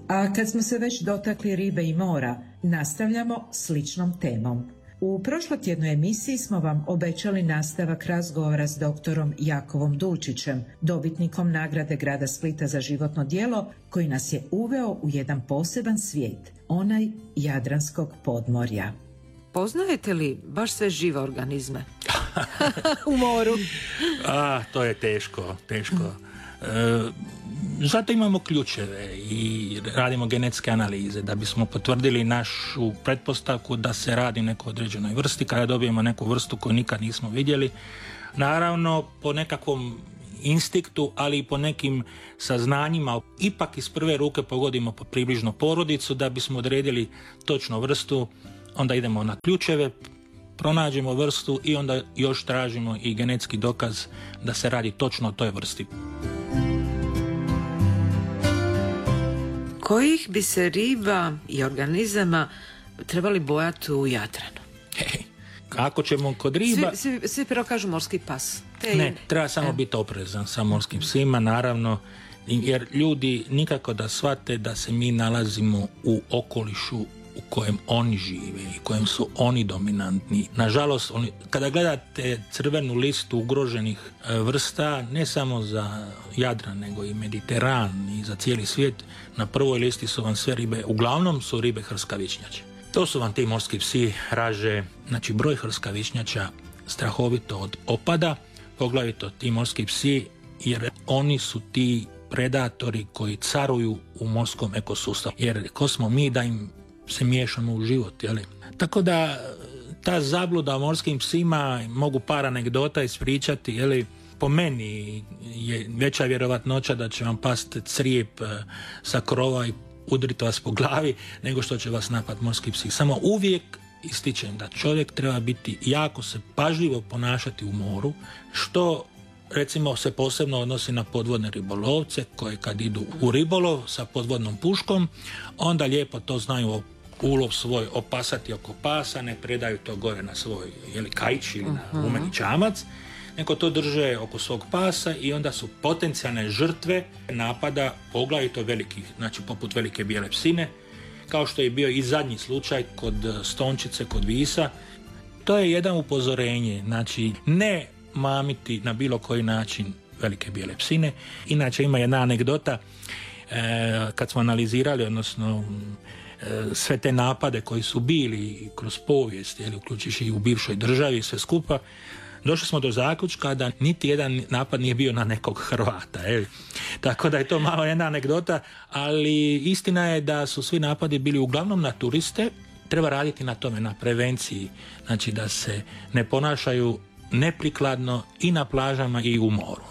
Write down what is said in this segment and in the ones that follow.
A kad smo se već dotakli ribe i mora, nastavljamo sličnom temom. U prošlotjednoj emisiji smo vam obećali nastavak razgovora s doktorom Jakovom Dulčićem, dobitnikom nagrade grada Splita za životno djelo, koji nas je uveo u jedan poseban svijet, onaj Jadranskog podmorja. Poznajete li baš sve žive organizme u moru? To je teško. Zato imamo ključeve i radimo genetske analize da bismo potvrdili našu pretpostavku da se radi o nekoj određenoj vrsti. Kada dobijemo neku vrstu koju nikad nismo vidjeli, naravno po nekakvom instinktu, ali i po nekim saznanjima, ipak iz prve ruke pogodimo po približno porodicu da bismo odredili točno vrstu. Onda idemo na ključeve, pronađemo vrstu i onda još tražimo i genetski dokaz da se radi točno o toj vrsti. Kojih bi se riba i organizama trebali bojati u Jadranu? Kako ćemo kod riba... Svi prvo kažu morski pas. Ne, treba samo biti oprezan sa morskim psima, naravno, jer ljudi nikako da shvate da se mi nalazimo u okolišu u kojem oni žive i kojem su oni dominantni. Nažalost, kada gledate crvenu listu ugroženih vrsta, ne samo za Jadran, nego i Mediteran i za cijeli svijet, na prvoj listi su vam sve ribe, uglavnom su ribe hrskavičnjače. To su vam ti morski psi, raže, znači broj hrskavičnjača strahovito opada, poglavito ti morski psi, jer oni su ti predatori koji caruju u morskom ekosustavu. Jer ko smo mi da im se miješamo u život, jeli? Tako da ta zabluda o morskim psima, mogu par anegdota ispričati, jeli? Po meni je veća vjerovatnoća da će vam pasti crijep sa krova i udriti vas po glavi nego što će vas napad morski psi. Samo uvijek ističem da čovjek treba biti jako se pažljivo ponašati u moru, što recimo se posebno odnosi na podvodne ribolovce koji kad idu u ribolov sa podvodnom puškom, onda lijepo to znaju ulov svoj opasati oko pasa, ne predaju to gore na svoj kaić ili na rumeni čamac, nego to drže oko svog pasa i onda su potencijalne žrtve napada poglavito velikih, znači poput velike bijele psine, kao što je bio i zadnji slučaj kod Stončice, kod Visa. To je jedan upozorenje, znači ne mamiti na bilo koji način velike bijele psine. Inače ima jedna anegdota kad smo analizirali, odnosno sve te napade koji su bili kroz povijest, uključujući i u bivšoj državi i sve skupa, došli smo do zaključka da niti jedan napad nije bio na nekog Hrvata. Tako da je to malo jedna anegdota, ali istina je da su svi napadi bili uglavnom na turiste. Treba raditi na tome, na prevenciji, znači da se ne ponašaju neprikladno i na plažama i u moru.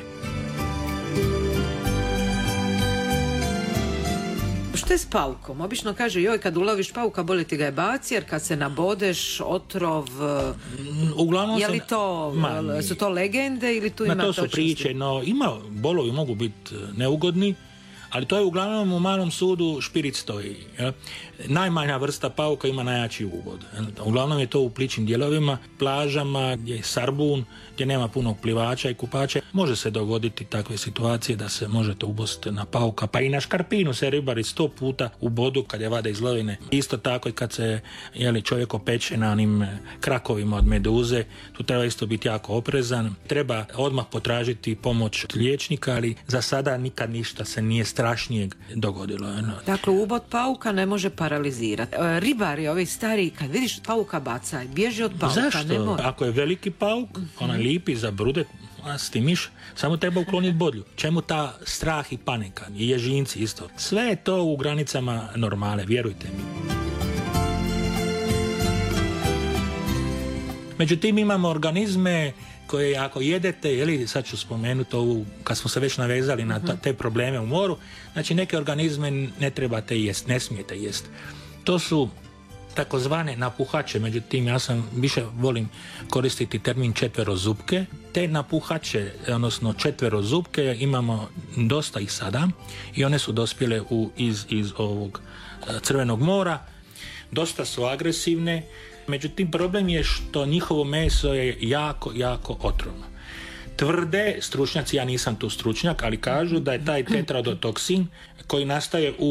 Što je s paukom? Obično kaže, joj, kad uloviš pauka, boli ti ga je baci, jer kad se nabodeš, otrov... Uglavnom je li to, su to legende ili tu ima točnosti? To su priče, no bolovi mogu biti neugodni, ali to je uglavnom u malom sudu špirit stoji. Najmanja vrsta pauka ima najjači uvod. Uglavnom je to u pličim dijelovima, plažama gdje je sarbun, gdje nema puno plivača i kupača. Može se dogoditi takve situacije da se možete ubosti na pauka, pa i na škarpinu se ribari 100 puta u bodu kad je vade iz lovine. Isto tako i kad se čovjek opeče na onim krakovima od meduze, tu treba isto biti jako oprezan. Treba odmah potražiti pomoć liječnika, ali za sada nikad ništa se nije strašnijeg dogodilo. Dakle, ubod pauka ne može paralizirati. Ribari, ovi stari, kad vidiš pauka bacaj, bježi od pauka. Zašto? Ako je veliki pauk, onaj lipi za brudet, stimiš, samo treba ukloniti bodlju. Čemu ta strah i panika? I ježinci isto. Sve je to u granicama normale, vjerujte mi. Međutim, imamo organizme koje ako jedete, sad ću spomenuti ovu, kad smo se već navezali na te probleme u moru, znači neke organizme ne trebate jesti, ne smijete jesti. To su takozvane napuhače, međutim ja više volim koristiti termin četverozupke. Te napuhače, odnosno četverozupke, imamo dosta ih sada i one su dospjele iz ovog Crvenog mora. Dosta su agresivne, međutim problem je što njihovo meso je jako, jako otrovno. Tvrde stručnjaci, ja nisam tu stručnjak, ali kažu da je taj tetradotoksin koji nastaje u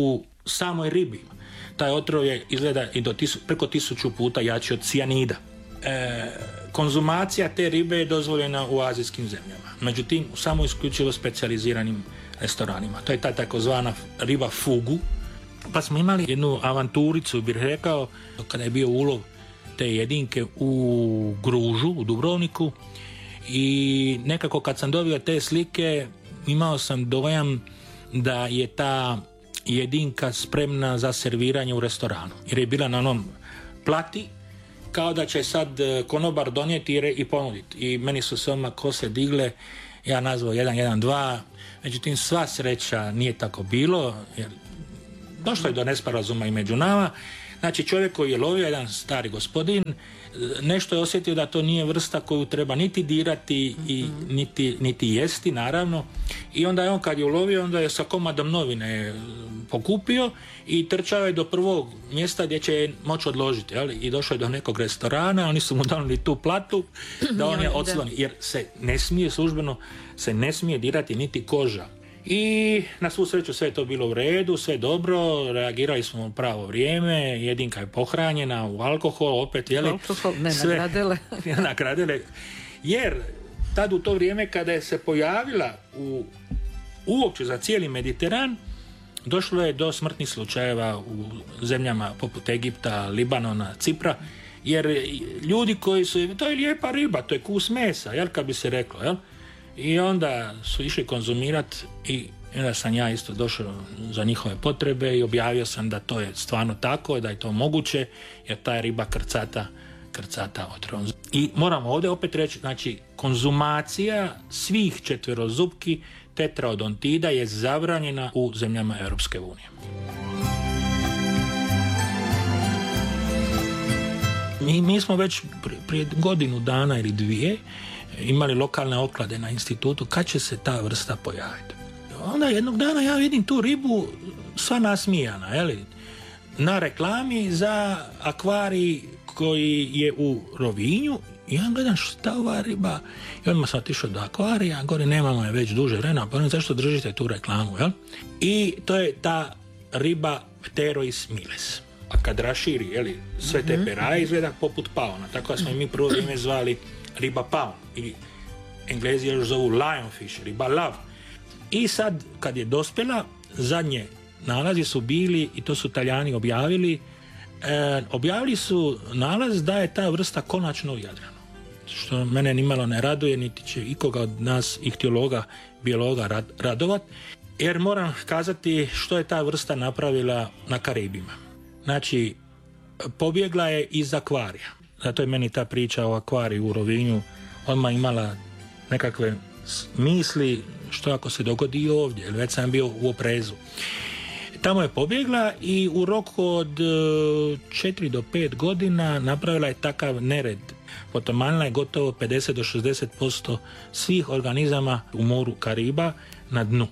samoj ribi. Taj otrov je izgleda i preko 1000 puta jači od cijanida. Konzumacija te ribe je dozvoljena u azijskim zemljama. Međutim, samo isključivo specijaliziranim restoranima. To je ta takozvana riba fugu. Pa smo imali jednu avanturicu, bih rekao, kada je bio ulov te jedinke u Gružu, u Dubrovniku, i nekako kad sam dobio te slike imao sam dojam da je ta jedinka spremna za serviranje u restoranu, jer je bila na onom plati kao da će sad konobar donijeti i ponuditi. I meni su se odmah kose digle, ja nazvao 112, međutim sva sreća nije tako bilo, jer došlo je do nesporazuma i među nama. Znači čovjek koji je lovio, jedan stari gospodin, nešto je osjetio da to nije vrsta koju treba niti dirati i niti jesti, naravno. I onda je on kad je ulovio, onda je sa komadom novine pokupio i trčao je do prvog mjesta gdje će je moći odložiti. Jel? I došao je do nekog restorana, oni su mu donijeli tu platu da on je odsloni. Jer se ne smije službeno, se ne smije dirati niti koža. I na svu sreću sve je to bilo u redu, sve dobro, reagirali smo u pravo vrijeme, jedinka je pohranjena u alkohol, opet jeli, alkohol, ne sve nakradele. Jer tad u to vrijeme kada je se pojavila uopće za cijeli Mediteran, došlo je do smrtnih slučajeva u zemljama poput Egipta, Libanona, Cipra, jer ljudi koji su, to je lijepa riba, to je kus mesa, jel, kad bi se reklo, jel? I onda su išli konzumirati i onda sam ja isto došao za njihove potrebe i objavio sam da to je stvarno tako, da je to moguće, jer ta je riba krcata otrovom. I moramo ovdje opet reći, znači konzumacija svih četverozupki tetraodontida je zabranjena u zemljama Europske unije. Mi smo već prije godinu dana ili dvije imali lokalne oklade na institutu kad će se ta vrsta pojaviti. Onda jednog dana ja vidim tu ribu sva nasmijana, jeli, na reklami za akvarij koji je u Rovinju i ja gledam šta ova riba, i odmah sam otišao do akvarija, gore nemamo je već duže vremena, pa zašto držite tu reklamu, jel? I to je ta riba Pterois miles. A kad raširi, jeli, sve te peraje izgleda poput paona, tako da smo mi prvo vrijeme zvali riba paon, ili Englezi još zovu lionfish, riba lav. I sad kad je dospjela, zadnje nalazi su bili, i to su Talijani objavili su nalaz da je ta vrsta konačno u Jadranu, što mene nimalo ne raduje, niti će ikoga od nas ihtiologa, biologa radovat, jer moram kazati što je ta vrsta napravila na Karibima. Znači, pobjegla je iz akvarija. Zato je meni ta priča o akvariju u Rovinju odmah imala nekakve misli što ako se dogodi i ovdje, jer već sam bio u oprezu. Tamo je pobjegla i u roku od 4 do 5 godina napravila je takav nered. Potomanila je gotovo 50 do 60% svih organizama u moru Kariba na dnu.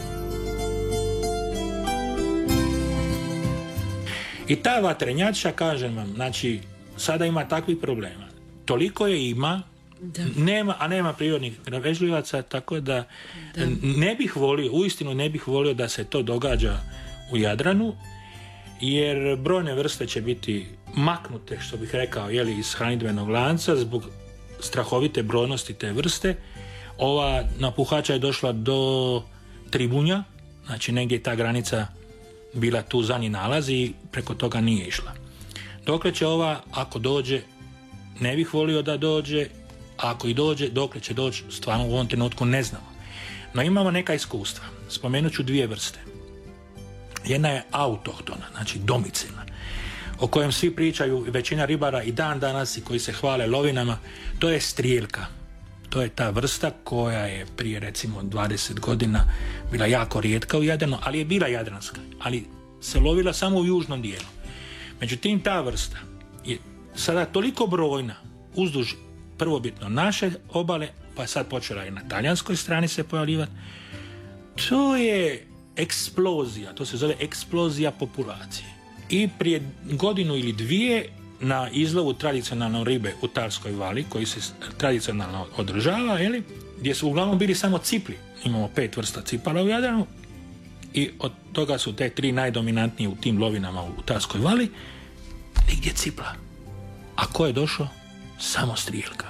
I ta vatrenjača, kažem vam, znači, sada ima takvih problema. Toliko je ima, nema prirodnih grabežljivaca, tako da ne bih volio, uistinu ne bih volio da se to događa u Jadranu, jer brojne vrste će biti maknute, što bih rekao, jeli, iz hranidbenog lanca zbog strahovite brojnosti te vrste. Ova napuhača je došla do Tribunja, znači negdje ta granica bila tu zadnji nalaz i preko toga nije išla. Dokle će ova, ako dođe, ne bih volio da dođe, a ako i dođe, dokle će doći, stvarno u ovom trenutku ne znamo. No imamo neka iskustva. Spomenut ću 2 vrste. Jedna je autohtona, znači domicilna, o kojem svi pričaju, većina ribara i dan danas i koji se hvale lovinama, to je strijeljka. To je ta vrsta koja je prije recimo 20 godina bila jako rijetka u Jadranu, ali je bila jadranska, ali se lovila samo u južnom dijelu. Međutim, ta vrsta je sada toliko brojna uzduž prvobitno naše obale, pa je sad počela i na talijanskoj strani se pojavljivati. To je eksplozija, to se zove eksplozija populacije. I prije godinu ili 2 na izlovu tradicionalne ribe u Tarskoj vali, koji se tradicionalno održava, jeli, gdje su uglavnom bili samo cipli. Imamo 5 vrsta cipala u Jadranu. i od toga su te 3 najdominantnije u tim lovinama u Tavskoj vali. Nigdje cipla. A ko je došao? Samo strijeljka.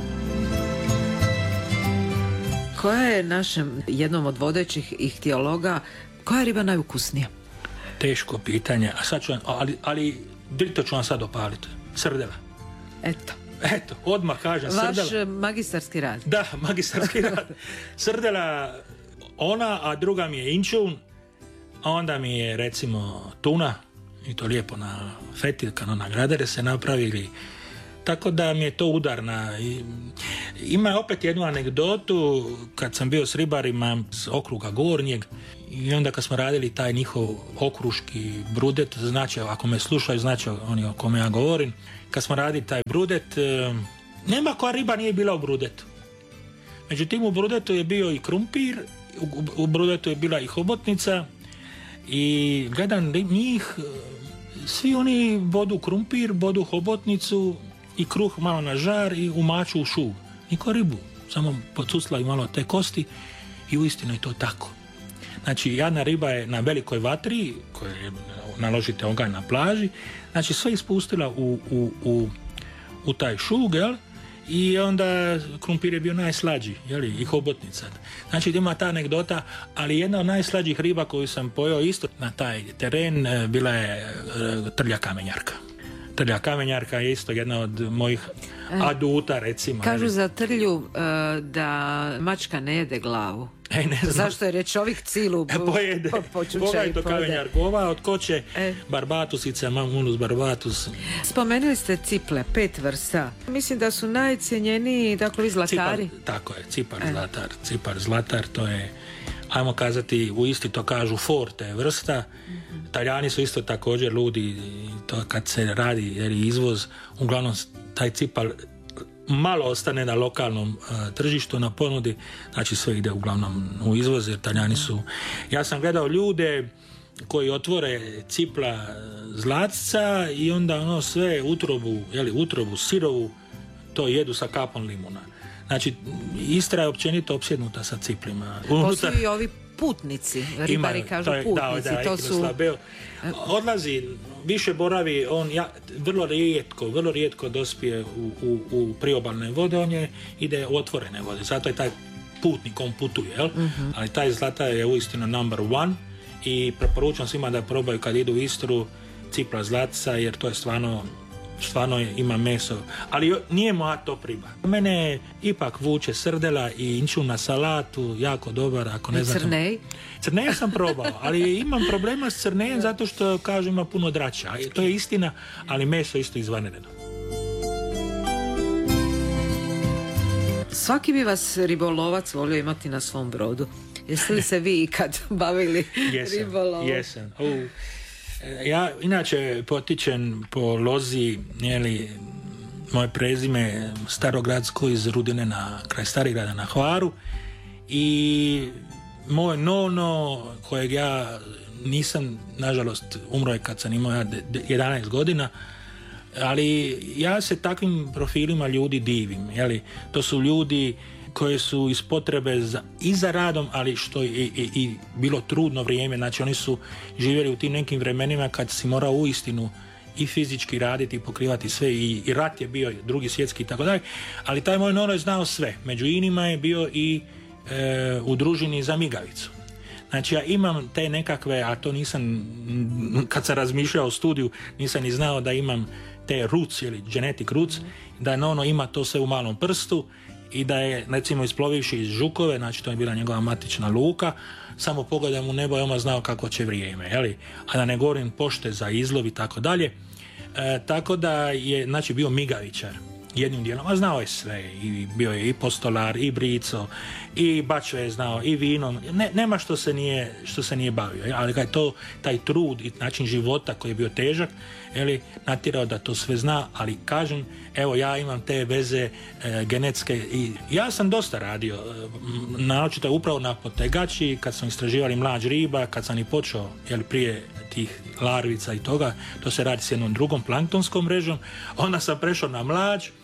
Koja je našem jednom od vodećih ihtiologa, koja je riba najukusnija? Teško pitanje, a sad ću vam, ali to ću vam sad opaliti. Srdela. Eto, odmah kažem srdela. Vaš magistarski rad. Da, magistarski rad. Srdela ona, a druga mi je inčun, a onda mi je recimo tuna, i to lijepo na fetilka, na gradere se napravili. Tako da mi je to udarna. Ima opet jednu anegdotu, kad sam bio s ribarima s okruga Gornjeg, i onda kad smo radili taj njihov okruški brudet, znači, ako me slušaju, znači oni o kome ja govorim, kad smo radili taj brudet, nema koja riba nije bila u brudetu. Međutim, u brudetu je bio i krumpir, u brudetu je bila i hobotnica, i gledam njih, svi oni bodu krumpir, bodu hobotnicu i kruh malo na žar i umaču u šub. Niko ribu, samo pocuclaju malo te kosti i uistinu je to tako. Znači, jadna riba je na velikoj vatri, koje naložite oganj na plaži, znači sve ispustila u taj šug, jel? I onda krumpir je bio najslađi, jel? I hobotnica. Znači, ima ta anegdota, ali jedna od najslađih riba koju sam pojeo isto na taj teren bila je trlja kamenjarka. Trlja kamenjarka je isto jedna od mojih aduta, recimo. Kažu za trlju da mačka ne jede glavu. Ne znam. Zašto je čovjek cilu pojede. Pogledaj kamenjarku. Ova od koče barbatusica, Mamunus barbatus. Spomenuli ste ciple, 5 vrsta. Mislim da su najcijenjeniji, dakle, zlatari. Tako je, cipar zlatar, to je, ajmo kazati, u isti to kažu forte vrsta. Talijani su isto također ludi, to kad se radi izvoz, uglavnom taj cipar malo ostane na lokalnom tržištu, na ponudi, znači sve ide uglavnom u izvoz, jer Talijani su... Ja sam gledao ljude koji otvore cipla zlatca i onda sve utrobu sirovu, to jedu sa kapom limuna. Znači, Istra je općenito opsjednuta sa ciplima. Postoji i ovi putnici, ribari kažu putnici, to su... Odlazi, više boravi, vrlo rijetko dospije u priobalne vode, ide u otvorene vode, zato je taj putnik, on putuje, jel? Ali taj zlata je uistinu number 1 i preporučam svima da probaju kad idu u Istru cipla zlatca, jer to je stvarno ima meso, ali nije moja top riba. Mene ipak vuče srdela i inčun na salatu, jako dobar. Ako ne znate... Crnej? Crnej sam probao, ali imam problema s crnejem zato što, kažu, ima puno drača. To je istina, ali meso isto izvanredno. Svaki bi vas ribolovac volio imati na svom brodu. Jeste li se vi ikad bavili ribolovom? Jesam. Ja inače potičem po lozi, moje prezime starogradsko iz Rudine kraj Starigrada na Hvaru, i moj nono, kojeg ja nisam, nažalost, umro je kad sam imao 11 godina, ali ja se takvim profilima ljudi divim. To su ljudi koje su iz potrebe i za radom, ali što je i bilo trudno vrijeme. Znači, oni su živjeli u tim nekim vremenima kad si morao uistinu i fizički raditi i pokrivati sve, i rat je bio, Drugi svjetski i tako dalje, ali taj moj nono je znao sve. Među inima je bio i u družini za migavicu. Znači, ja imam te nekakve, a to nisam, kad sam razmišljao o studiju, nisam ni znao da imam te roots, genetic roots, da nono ima to sve u malom prstu, i da je, recimo, isplovivši iz Žukove, znači to je bila njegova matična luka, samo pogledam u nebo i on znao kako će vrijeme, a da ne govorim pošte za izlov i tako dalje. Tako da je, znači, bio migavičar jednim dijelom, a znao je sve, i bio je i postolar, i brico, i bačve je znao, i vino, nema što se nije bavio, ali kad je to, taj trud i način života koji je bio težak, natjerao da to sve zna, ali kažem, evo, ja imam te veze genetske, i ja sam dosta radio, naročito upravo na potegači, kad sam istraživali mlađ riba, kad sam i počeo, prije tih larvica i toga, to se radi s jednom drugom planktonskom mrežom, onda sam prešao na mlađ,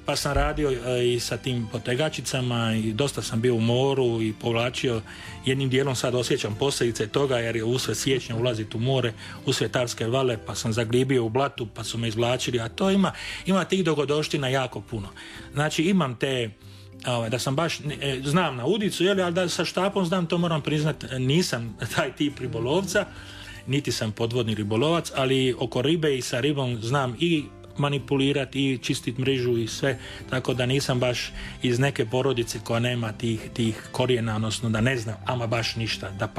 pa sam radio i sa tim potegačicama i dosta sam bio u moru i povlačio. Jednim dijelom sad osjećam posljedice toga jer je usred siječnja ulaziti u more, usred Tarske vale, pa sam zaglibio u blatu pa su me izvlačili, a to ima tih dogodovština jako puno. Znači imam te da sam baš, znam na udicu, ali da sa štapom znam, to moram priznati, nisam taj tip ribolovca, niti sam podvodni ribolovac, ali oko ribe i sa ribom znam i manipulirati i čistiti mrežu i sve, tako da nisam baš iz neke porodice koja nema tih korijena, odnosno da ne znam ama baš ništa, da